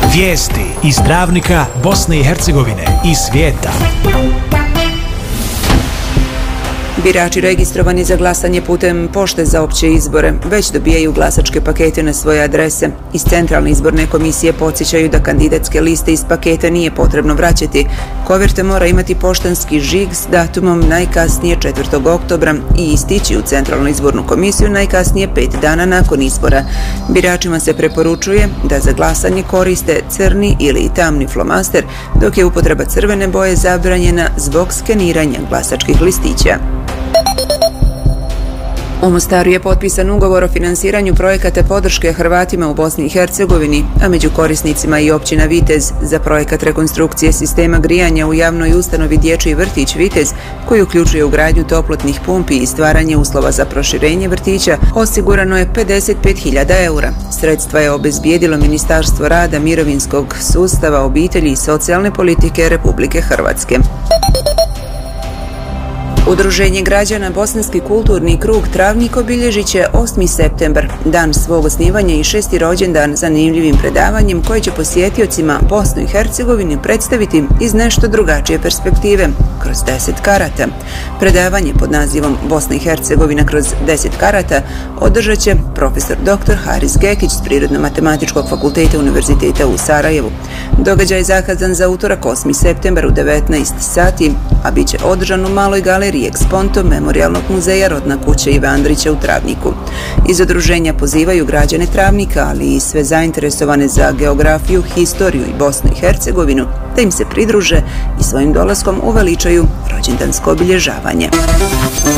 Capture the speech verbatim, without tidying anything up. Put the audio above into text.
Vijesti iz Travnika, Bosne i Hercegovine i svijeta. Birači registrovani za glasanje putem pošte za opće izbore već dobijaju glasačke pakete na svoje adrese. Iz Centralne izborne komisije podsjećaju da kandidatske liste iz paketa nije potrebno vraćati. Koverte mora imati poštanski žig s datumom najkasnije četvrtog oktobra i istići u Centralnu izbornu komisiju najkasnije pet dana nakon izbora. Biračima se preporučuje da za glasanje koriste crni ili tamni flomaster, dok je upotreba crvene boje zabranjena zbog skeniranja glasačkih listića. U Mostaru je potpisan ugovor o finansiranju projekata podrške Hrvatima u Bosni i Hercegovini, a među korisnicima i općina Vitez za projekat rekonstrukcije sistema grijanja u javnoj ustanovi Dječji vrtić Vitez, koji uključuje ugradnju toplotnih pumpi i stvaranje uslova za proširenje vrtića, osigurano je pedeset pet hiljada eura. Sredstva je obezbijedilo Ministarstvo rada, mirovinskog sustava, obitelji i socijalne politike Republike Hrvatske. Udruženje građana Bosanski kulturni krug Travnik obilježit će osmi septembar, dan svog osnivanja i šesti rođendan zanimljivim predavanjem koje će posjetiocima Bosnu i Hercegovini predstaviti iz nešto drugačije perspektive, kroz deset karata. Predavanje pod nazivom Bosna i Hercegovina kroz deset karata održat će profesor doktor Haris Gekić s Prirodno-matematičkog fakulteta Univerziteta u Sarajevu. Događaj je zakazan za utorak osmi septembar u devetnaest sati, a bit će održan u maloj galeriji Eksponto Memorijalnog muzeja Rodna kuća Ive Andrića u Travniku. Iz udruženja pozivaju građane Travnika, ali i sve zainteresovane za geografiju, historiju i Bosnu i Hercegovinu, da im se pridruže i svojim dolaskom uveličaju rođendansko obilježavanje.